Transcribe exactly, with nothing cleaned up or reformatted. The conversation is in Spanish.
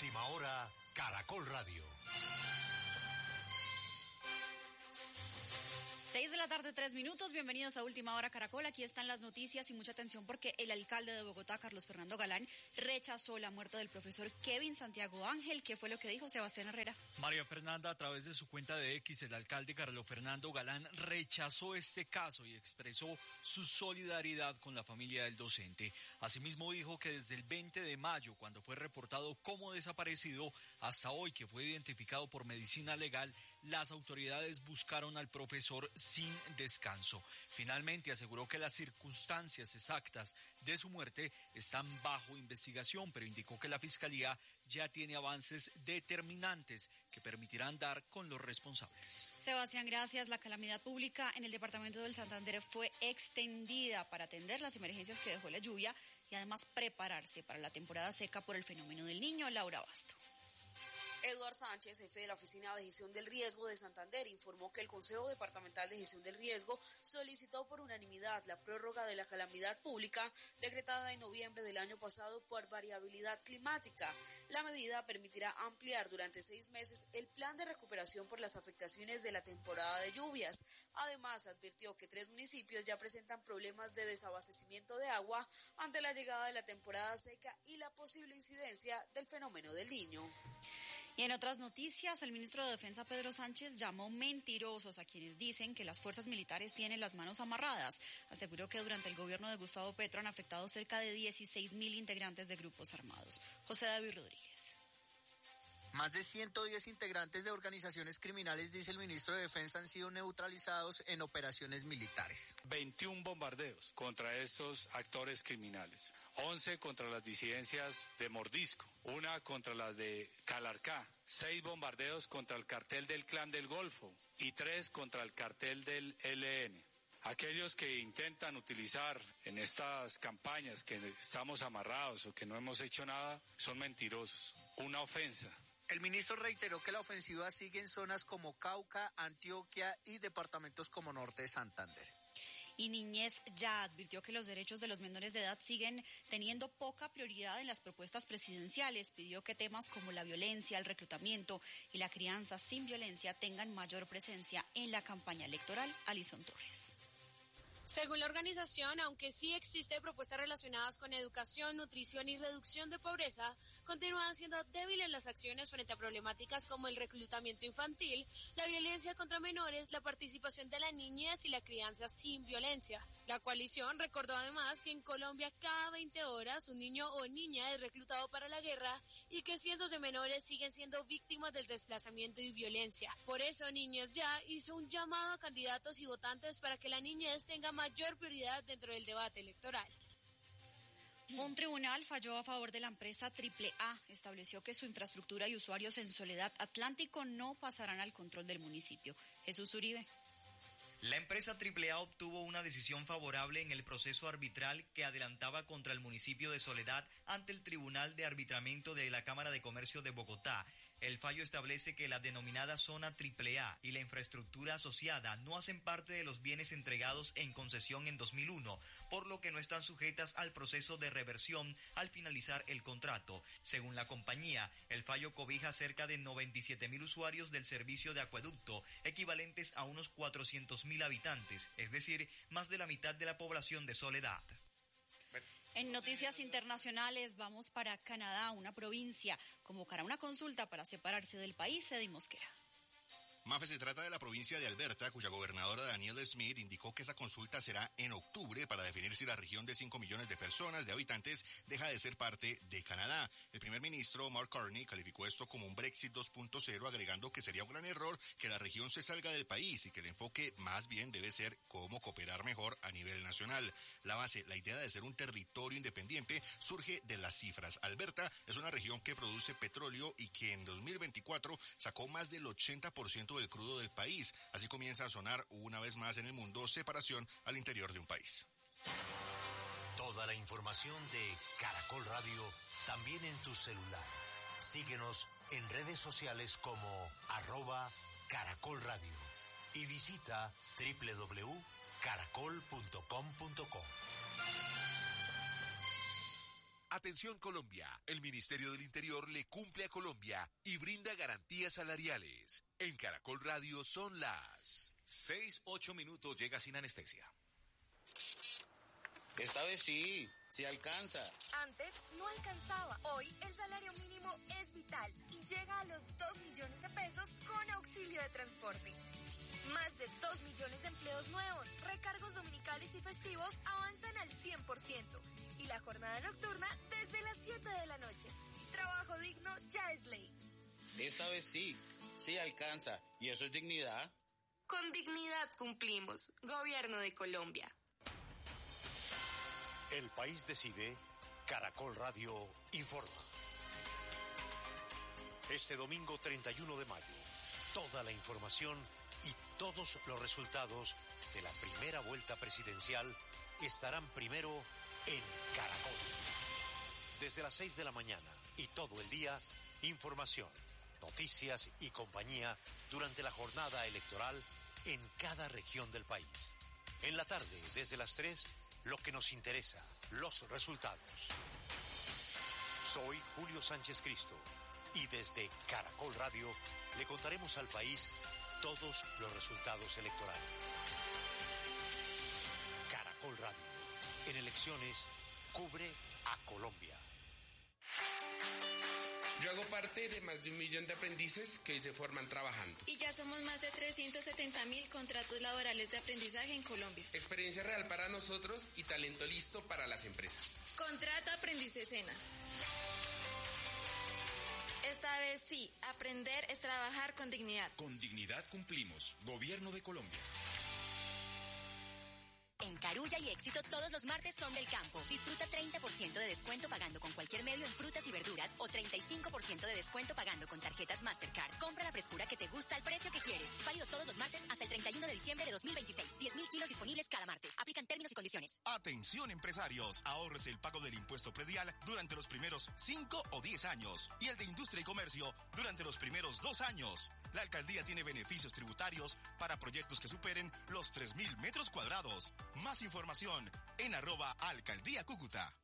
Última Hora, Caracol Radio. Seis de la tarde, tres minutos. Bienvenidos a Última Hora Caracol. Aquí están las noticias y mucha atención porque el alcalde de Bogotá, Carlos Fernando Galán, rechazó la muerte del profesor Kevin Santiago Ángel. ¿Qué fue lo que dijo Sebastián Herrera? María Fernanda, a través de su cuenta de X, el alcalde Carlos Fernando Galán rechazó este caso y expresó su solidaridad con la familia del docente. Asimismo dijo que desde el veinte de mayo, cuando fue reportado como desaparecido, hasta hoy que fue identificado por medicina legal, las autoridades buscaron al profesor sin descanso. Finalmente aseguró que las circunstancias exactas de su muerte están bajo investigación, pero indicó que la Fiscalía ya tiene avances determinantes que permitirán dar con los responsables. Sebastián, gracias. La calamidad pública en el departamento del Santander fue extendida para atender las emergencias que dejó la lluvia y además prepararse para la temporada seca por el fenómeno del Niño. Laura Basto. Eduard Sánchez, jefe de la Oficina de Gestión del Riesgo de Santander, informó que el Consejo Departamental de Gestión del Riesgo solicitó por unanimidad la prórroga de la calamidad pública decretada en noviembre del año pasado por variabilidad climática. La medida permitirá ampliar durante seis meses el plan de recuperación por las afectaciones de la temporada de lluvias. Además, advirtió que tres municipios ya presentan problemas de desabastecimiento de agua ante la llegada de la temporada seca y la posible incidencia del fenómeno del Niño. Y en otras noticias, el ministro de Defensa, Pedro Sánchez, llamó mentirosos a quienes dicen que las fuerzas militares tienen las manos amarradas. Aseguró que durante el gobierno de Gustavo Petro han afectado cerca de dieciséis mil integrantes de grupos armados. José David Rodríguez. Más de ciento diez integrantes de organizaciones criminales, dice el ministro de Defensa, han sido neutralizados en operaciones militares. veintiún bombardeos contra estos actores criminales, once contra las disidencias de Mordisco, una contra las de Calarcá, seis bombardeos contra el cartel del Clan del Golfo y tres contra el cartel del E L N. Aquellos que intentan utilizar en estas campañas que estamos amarrados o que no hemos hecho nada son mentirosos, una ofensa. El ministro reiteró que la ofensiva sigue en zonas como Cauca, Antioquia y departamentos como Norte de Santander. Y Niñez ya advirtió que los derechos de los menores de edad siguen teniendo poca prioridad en las propuestas presidenciales. Pidió que temas como la violencia, el reclutamiento y la crianza sin violencia tengan mayor presencia en la campaña electoral. Alison Torres. Según la organización, aunque sí existen propuestas relacionadas con educación, nutrición y reducción de pobreza, continúan siendo débiles las acciones frente a problemáticas como el reclutamiento infantil, la violencia contra menores, la participación de la niñez y la crianza sin violencia. La coalición recordó además que en Colombia cada veinte horas un niño o niña es reclutado para la guerra y que cientos de menores siguen siendo víctimas del desplazamiento y violencia. Por eso Niñez Ya hizo un llamado a candidatos y votantes para que la niñez tenga mayor prioridad dentro del debate electoral. Un tribunal falló a favor de la empresa Triple A. Estableció que su infraestructura y usuarios en Soledad Atlántico no pasarán al control del municipio. Jesús Uribe. La empresa Triple A obtuvo una decisión favorable en el proceso arbitral que adelantaba contra el municipio de Soledad ante el Tribunal de Arbitramiento de la Cámara de Comercio de Bogotá. El fallo establece que la denominada zona Triple A y la infraestructura asociada no hacen parte de los bienes entregados en concesión en dos mil uno, por lo que no están sujetas al proceso de reversión al finalizar el contrato. Según la compañía, el fallo cobija cerca de noventa y siete mil usuarios del servicio de acueducto, equivalentes a unos cuatrocientos mil habitantes, es decir, más de la mitad de la población de Soledad. En noticias internacionales vamos para Canadá. Una provincia convocará una consulta para separarse del país. Cedi Mosquera. Mafe, se trata de la provincia de Alberta, cuya gobernadora Danielle Smith indicó que esa consulta será en octubre para definir si la región de cinco millones de personas, de habitantes, deja de ser parte de Canadá. El primer ministro Mark Carney calificó esto como un Brexit dos punto cero, agregando que sería un gran error que la región se salga del país y que el enfoque más bien debe ser cómo cooperar mejor a nivel nacional. La base, la idea de ser un territorio independiente, surge de las cifras. Alberta es una región que produce petróleo y que en dos mil veinticuatro sacó más del ochenta por ciento del crudo del país. Así comienza a sonar una vez más en el mundo separación al interior de un país. Toda la información de Caracol Radio también en tu celular. Síguenos en redes sociales como arroba Caracol Radio y visita doble u doble u doble u punto caracol punto com punto co. Atención Colombia, el Ministerio del Interior le cumple a Colombia y brinda garantías salariales. En Caracol Radio son las seis, ocho minutos, llega sin anestesia. Esta vez sí, sí alcanza. Antes no alcanzaba. Hoy el salario mínimo es vital y llega a los dos millones de pesos con auxilio de transporte. Más de dos millones de empleos nuevos, recargos dominicales y festivos avanzan al cien por ciento. Y la jornada nocturna desde las siete de la noche. Trabajo digno ya es ley. Esta vez sí, sí alcanza. ¿Y eso es dignidad? Con dignidad cumplimos. Gobierno de Colombia. El país decide, Caracol Radio informa. Este domingo treinta y uno de mayo, toda la información y todos los resultados de la primera vuelta presidencial estarán primero en Caracol. Desde las seis de la mañana y todo el día, información, noticias y compañía durante la jornada electoral en cada región del país. En la tarde, desde las tres, lo que nos interesa, los resultados. Soy Julio Sánchez Cristo y desde Caracol Radio le contaremos al país todos los resultados electorales. Caracol Radio, en elecciones, cubre a Colombia. Yo hago parte de más de un millón de aprendices que hoy se forman trabajando. Y ya somos más de trescientos setenta mil contratos laborales de aprendizaje en Colombia. Experiencia real para nosotros y talento listo para las empresas. Contrato Aprendices SENA. Esta vez sí, aprender es trabajar con dignidad. Con dignidad cumplimos. Gobierno de Colombia. En Carulla y Éxito todos los martes son del campo. Disfruta treinta por ciento de descuento pagando con cualquier medio en frutas y verduras o treinta y cinco por ciento de descuento pagando con tarjetas Mastercard. Compra la frescura que te gusta al precio que quieres. Válido todos los martes hasta el treinta y uno de diciembre de dos mil veintiséis. diez mil kilos disponibles cada martes. Aplican términos y condiciones. Atención empresarios, ahorres el pago del impuesto predial durante los primeros cinco o diez años y el de industria y comercio durante los primeros dos años. La alcaldía tiene beneficios tributarios para proyectos que superen los tres mil metros cuadrados. Más información en arroba alcaldía Cúcuta.